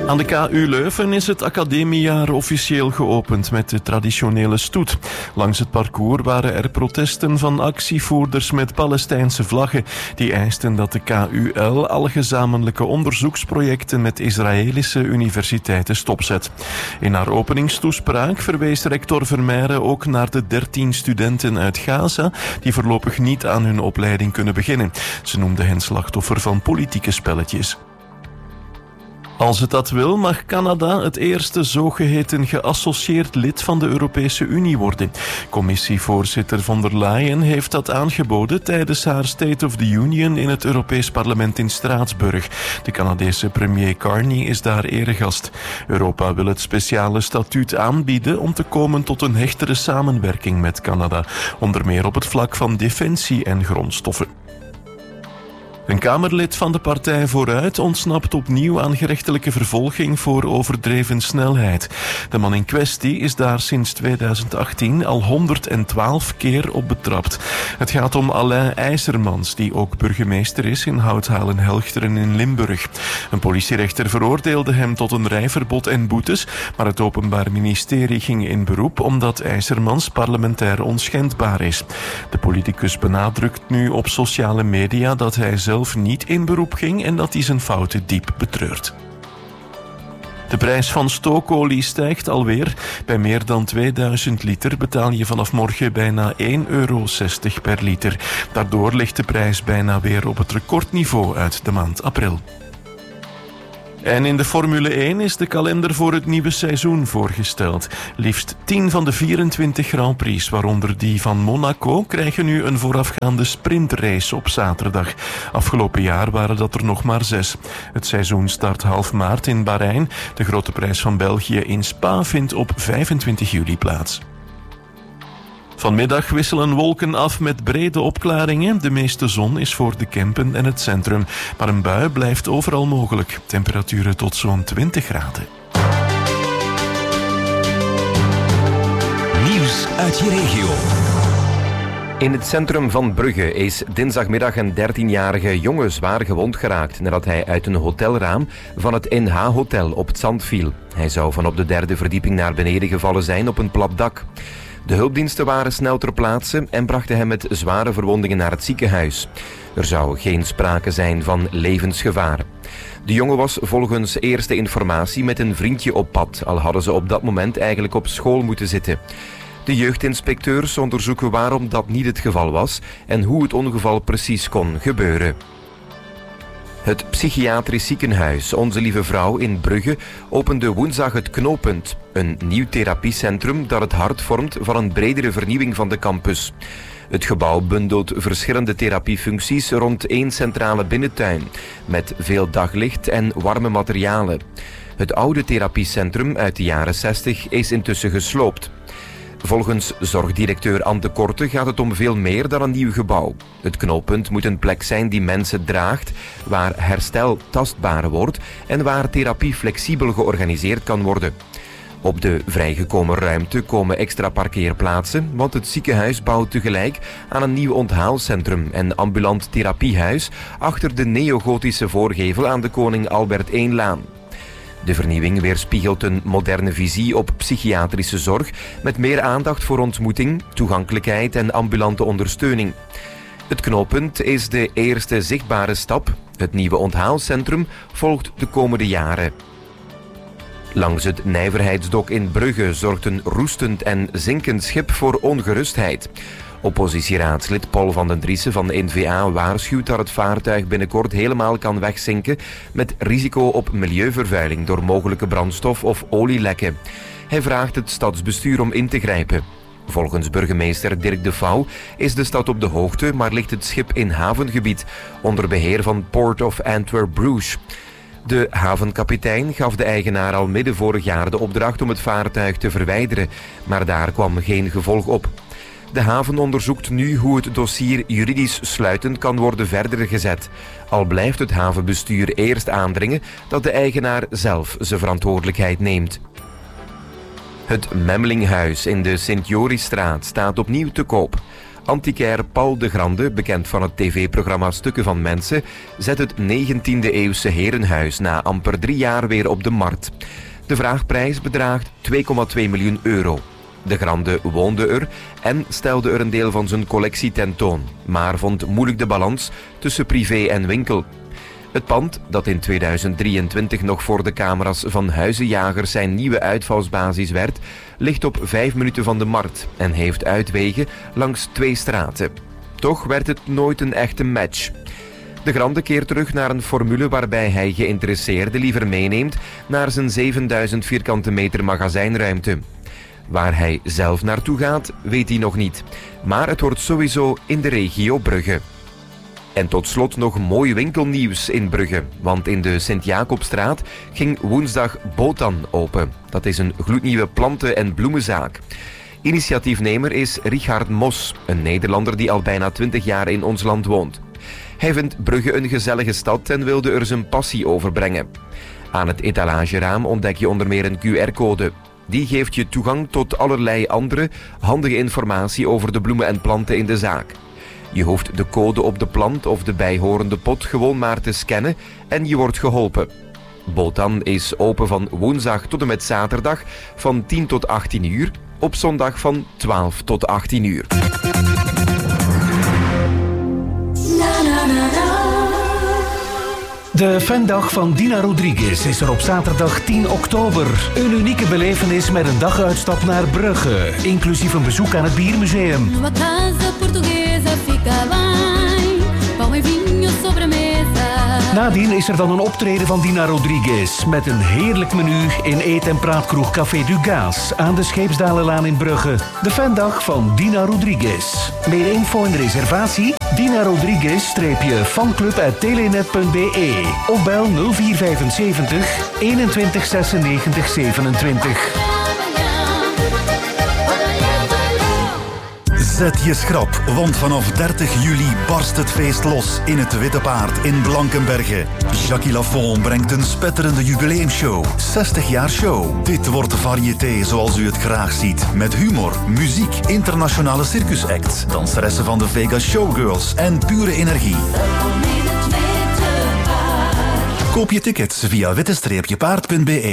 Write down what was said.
Aan de KU Leuven is het academiejaar officieel geopend met de traditionele stoet. Langs het parcours waren er protesten van actievoerders met Palestijnse vlaggen. Die eisten dat de KUL alle gezamenlijke onderzoeksprojecten met Israëlische universiteiten stopzet. In haar openingstoespraak verwees rector Vermeijren ook naar de 13 studenten uit Gaza die voorlopig niet aan hun opleiding kunnen beginnen. Ze noemde hen slachtoffer van politieke spelletjes. Als het dat wil, mag Canada het eerste zogeheten geassocieerd lid van de Europese Unie worden. Commissievoorzitter von der Leyen heeft dat aangeboden tijdens haar State of the Union in het Europees Parlement in Straatsburg. De Canadese premier Carney is daar eregast. Europa wil het speciale statuut aanbieden om te komen tot een hechtere samenwerking met Canada, onder meer op het vlak van defensie en grondstoffen. Een Kamerlid van de Partij Vooruit ontsnapt opnieuw aan gerechtelijke vervolging voor overdreven snelheid. De man in kwestie is daar sinds 2018 al 112 keer op betrapt. Het gaat om Alain IJzermans, die ook burgemeester is in Houthalen-Helchteren in Limburg. Een politierechter veroordeelde hem tot een rijverbod en boetes, maar het Openbaar Ministerie ging in beroep omdat IJzermans parlementair onschendbaar is. De politicus benadrukt nu op sociale media dat hij zelf niet in beroep ging en dat hij zijn fouten diep betreurt. De prijs van stookolie stijgt alweer. Bij meer dan 2000 liter betaal je vanaf morgen bijna €1,60 per liter. Daardoor ligt de prijs bijna weer op het recordniveau uit de maand april. En in de Formule 1 is de kalender voor het nieuwe seizoen voorgesteld. Liefst 10 van de 24 Grand Prix, waaronder die van Monaco, krijgen nu een voorafgaande sprintrace op zaterdag. Afgelopen jaar waren dat er nog maar 6. Het seizoen start half maart in Bahrein. De Grote Prijs van België in Spa vindt op 25 juli plaats. Vanmiddag wisselen wolken af met brede opklaringen. De meeste zon is voor de Kempen en het centrum. Maar een bui blijft overal mogelijk. Temperaturen tot zo'n 20 graden. Nieuws uit je regio. In het centrum van Brugge is dinsdagmiddag een 13-jarige jongen zwaar gewond geraakt nadat hij uit een hotelraam van het NH-hotel op het zand viel. Hij zou van op de 3e verdieping naar beneden gevallen zijn op een plat dak. De hulpdiensten waren snel ter plaatse en brachten hem met zware verwondingen naar het ziekenhuis. Er zou geen sprake zijn van levensgevaar. De jongen was volgens eerste informatie met een vriendje op pad, al hadden ze op dat moment eigenlijk op school moeten zitten. De jeugdinspecteurs onderzoeken waarom dat niet het geval was en hoe het ongeval precies kon gebeuren. Het psychiatrisch ziekenhuis Onze Lieve Vrouw in Brugge opende woensdag het Knooppunt, een nieuw therapiecentrum dat het hart vormt van een bredere vernieuwing van de campus. Het gebouw bundelt verschillende therapiefuncties rond één centrale binnentuin, met veel daglicht en warme materialen. Het oude therapiecentrum uit de jaren 60 is intussen gesloopt. Volgens zorgdirecteur Anne de Korte gaat het om veel meer dan een nieuw gebouw. Het knooppunt moet een plek zijn die mensen draagt, waar herstel tastbaar wordt en waar therapie flexibel georganiseerd kan worden. Op de vrijgekomen ruimte komen extra parkeerplaatsen, want het ziekenhuis bouwt tegelijk aan een nieuw onthaalcentrum en ambulant therapiehuis achter de neogotische voorgevel aan de Koning Albert I-laan. De vernieuwing weerspiegelt een moderne visie op psychiatrische zorg met meer aandacht voor ontmoeting, toegankelijkheid en ambulante ondersteuning. Het knooppunt is de eerste zichtbare stap. Het nieuwe onthaalcentrum volgt de komende jaren. Langs het Nijverheidsdok in Brugge zorgt een roestend en zinkend schip voor ongerustheid. Oppositieraadslid Paul van den Driessen van de N-VA waarschuwt dat het vaartuig binnenkort helemaal kan wegzinken met risico op milieuvervuiling door mogelijke brandstof- of olielekken. Hij vraagt het stadsbestuur om in te grijpen. Volgens burgemeester Dirk de Vouw is de stad op de hoogte, maar ligt het schip in havengebied onder beheer van Port of Antwerp-Bruges. De havenkapitein gaf de eigenaar al midden vorig jaar de opdracht om het vaartuig te verwijderen, maar daar kwam geen gevolg op. De haven onderzoekt nu hoe het dossier juridisch sluitend kan worden verder gezet. Al blijft het havenbestuur eerst aandringen dat de eigenaar zelf zijn verantwoordelijkheid neemt. Het Memlinghuis in de Sint-Jorisstraat staat opnieuw te koop. Antiquair Paul de Grande, bekend van het tv-programma Stukken van Mensen, zet het 19e-eeuwse herenhuis na amper 3 jaar weer op de markt. De vraagprijs bedraagt 2,2 miljoen euro. De Grande woonde er en stelde er een deel van zijn collectie tentoon, maar vond moeilijk de balans tussen privé en winkel. Het pand, dat in 2023 nog voor de camera's van Huizenjagers zijn nieuwe uitvalsbasis werd, ligt op 5 minuten van de markt en heeft uitwegen langs 2 straten. Toch werd het nooit een echte match. De Grande keert terug naar een formule waarbij hij geïnteresseerden liever meeneemt naar zijn 7000 vierkante meter magazijnruimte. Waar hij zelf naartoe gaat, weet hij nog niet. Maar het wordt sowieso in de regio Brugge. En tot slot nog mooi winkelnieuws in Brugge. Want in de Sint-Jacobstraat ging woensdag Botan open. Dat is een gloednieuwe planten- en bloemenzaak. Initiatiefnemer is Richard Mos, een Nederlander die al bijna 20 jaar in ons land woont. Hij vindt Brugge een gezellige stad en wilde er zijn passie overbrengen. Aan het etalageraam ontdek je onder meer een QR-code. Die geeft je toegang tot allerlei andere handige informatie over de bloemen en planten in de zaak. Je hoeft de code op de plant of de bijhorende pot gewoon maar te scannen en je wordt geholpen. Botan is open van woensdag tot en met zaterdag van 10 tot 18 uur, op zondag van 12 tot 18 uur. De fandag van Dina Rodriguez is er op zaterdag 10 oktober. Een unieke belevenis met een daguitstap naar Brugge, inclusief een bezoek aan het Biermuseum. Nadien is er dan een optreden van Dina Rodriguez met een heerlijk menu in eet- en praatkroeg Café du Gaz aan de Scheepsdalenlaan in Brugge. De fandag van Dina Rodriguez. Meer info en reservatie? Dina Rodriguez-fanclub@telenet.be of bel 0475 21 96 27. Zet je schrap, want vanaf 30 juli barst het feest los in het Witte Paard in Blankenberge. Jackie Lafont brengt een spetterende jubileumshow. 60 jaar show. Dit wordt variété zoals u het graag ziet. Met humor, muziek, internationale circusacts, danseressen van de Vegas Showgirls en pure energie. Koop je tickets via witte-paard.be.